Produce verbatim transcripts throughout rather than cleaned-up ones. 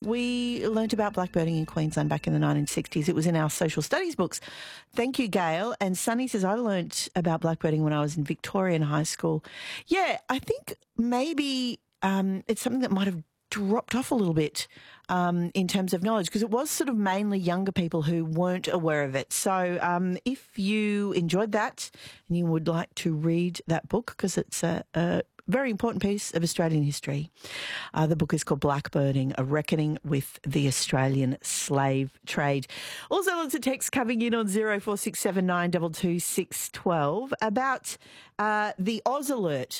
we learnt about blackbirding in Queensland back in the nineteen sixties. It was in our social studies books. Thank you, Gail. And Sunny says, I learnt about blackbirding when I was in Victorian high school. Yeah, I think maybe um, it's something that might have dropped off a little bit um, in terms of knowledge, because it was sort of mainly younger people who weren't aware of it. So um, if you enjoyed that and you would like to read that book, because it's a, a very important piece of Australian history, uh, the book is called Blackbirding, A Reckoning with the Australian Slave Trade. Also lots of texts coming in on zero four six seven nine two two six one two about uh, the Oz Alert.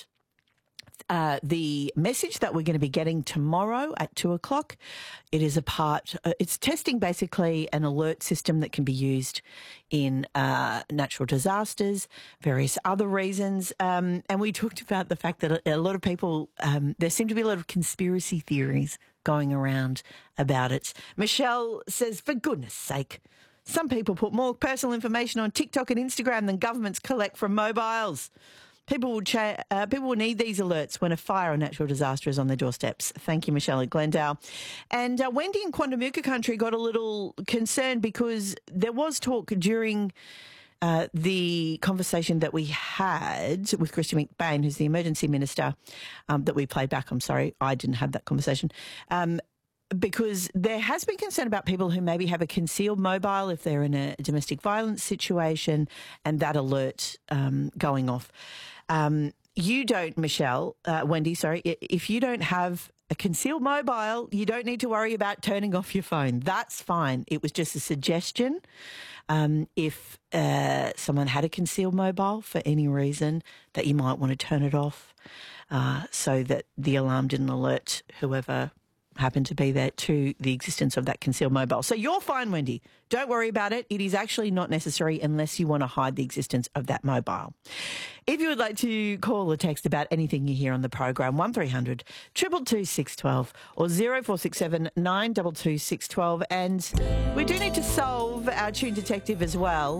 Uh, the message that we're going to be getting tomorrow at two o'clock, it is a part, uh, it's testing basically an alert system that can be used in uh, natural disasters, various other reasons. Um, and we talked about the fact that a, a lot of people, um, there seem to be a lot of conspiracy theories going around about it. Michelle says, for goodness sake, some people put more personal information on TikTok and Instagram than governments collect from mobiles. People will, cha- uh, people will need these alerts when a fire or natural disaster is on their doorsteps. Thank you, Michelle at Glendale. And uh, Wendy in Quandamooka country got a little concerned because there was talk during uh, the conversation that we had with Christian McBain, who's the emergency minister, um, that we played back. I'm sorry, I didn't have that conversation. Um, because there has been concern about people who maybe have a concealed mobile if they're in a domestic violence situation and that alert um, going off. Um, you don't, Michelle, uh, Wendy, sorry, if you don't have a concealed mobile, you don't need to worry about turning off your phone. That's fine. It was just a suggestion. Um, if uh, someone had a concealed mobile for any reason, that you might want to turn it off uh, so that the alarm didn't alert whoever happened to be there to the existence of that concealed mobile. So you're fine, Wendy. Don't worry about it. It is actually not necessary unless you want to hide the existence of that mobile. If you would like to call or text about anything you hear on the program, one three hundred two two two six one two or zero four six seven nine two two six one two. And we do need to solve our Tune Detective as well.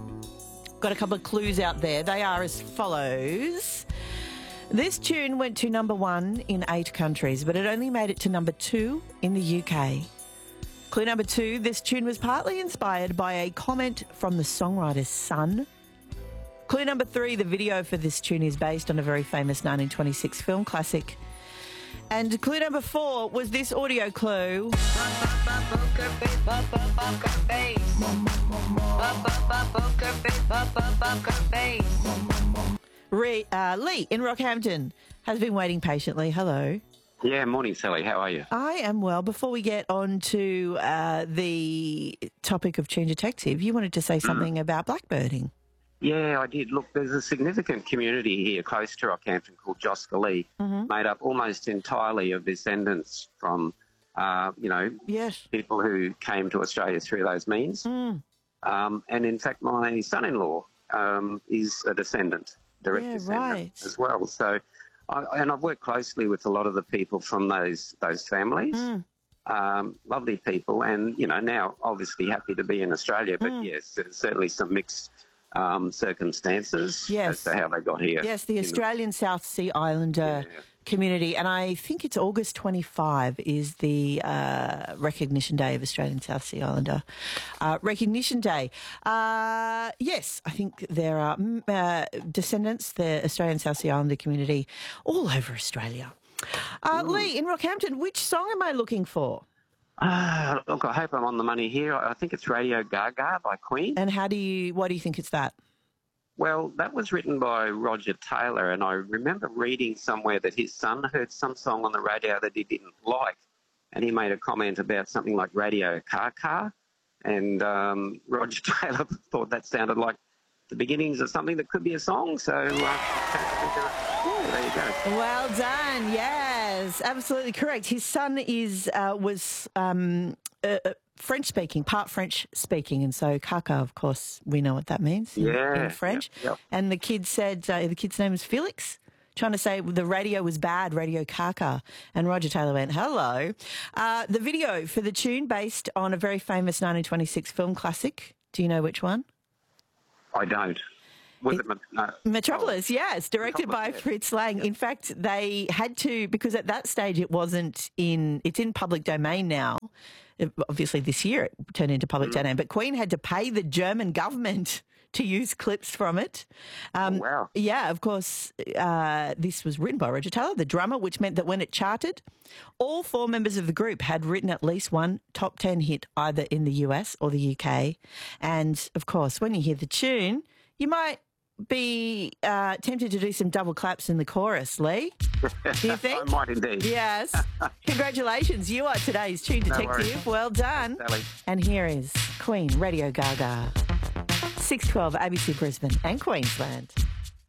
Got a couple of clues out there. They are as follows. This tune went to number one in eight countries, but it only made it to number two in the U K. Clue number two, this tune was partly inspired by a comment from the songwriter's son. Clue number three, the video for this tune is based on a very famous nineteen twenty-six film classic. And clue number four was this audio clue. Re, uh, Lee in Rockhampton has been waiting patiently. Hello. Yeah, morning, Sally. How are you? I am well. Before we get on to uh, the topic of Tune Detective, you wanted to say something about blackbirding. Yeah, I did. Look, there's a significant community here close to Rockhampton called Joscalee, mm-hmm. made up almost entirely of descendants from, uh, you know, yes. people who came to Australia through those means. Mm. Um, and, in fact, my son-in-law um, is a descendant. Direct yeah, descendant right. as well. So, I, and I've worked closely with a lot of the people from those those families. Mm. Um, lovely people, and you know, now obviously happy to be in Australia. But mm. yes, there's certainly some mixed um, circumstances yes. as to how they got here. Yes, the Australian the, South Sea Islander yeah. community, and I think it's August twenty-fifth is the uh, Recognition Day of Australian South Sea Islander uh, Recognition Day. Uh, yes, I think there are uh, descendants, the Australian South Sea Islander community, all over Australia. Uh, Lee, in Rockhampton, which song am I looking for? Uh, look, I hope I'm on the money here. I think it's Radio Gaga by Queen. And how do you? Why do you think it's that? Well, that was written by Roger Taylor, and I remember reading somewhere that his son heard some song on the radio that he didn't like, and he made a comment about something like Radio Car Car, and um, Roger Taylor thought that sounded like the beginnings of something that could be a song, so uh, there you go. Well done, yes, absolutely correct. His son is uh, was um, uh, French-speaking, part French-speaking, and so Kaka, of course, we know what that means in, yeah, in French. Yep, yep. And the kid said, uh, the kid's name is Felix, trying to say the radio was bad, Radio Kaka. And Roger Taylor went, hello. Uh, the video for the tune based on a very famous nineteen twenty-six film classic. Do you know which one? I don't. Was it, no. Metropolis, yes, directed by Metropolis, yeah. Fritz Lang. In fact, they had to, because at that stage it wasn't in, it's in public domain now. Obviously this year it turned into public Mm. domain, but Queen had to pay the German government to use clips from it. Um, Oh, wow. Yeah, of course, uh, this was written by Roger Taylor, the drummer, which meant that when it charted, all four members of the group had written at least one top ten hit either in the U S or the U K. And, of course, when you hear the tune, you might be uh, tempted to do some double claps in the chorus, Lee. Do you think? I might indeed. Yes. Congratulations. You are today's Tune No Detective. worries. Well done. Sally. And here is Queen, Radio Gaga. six twelve A B C Brisbane and Queensland.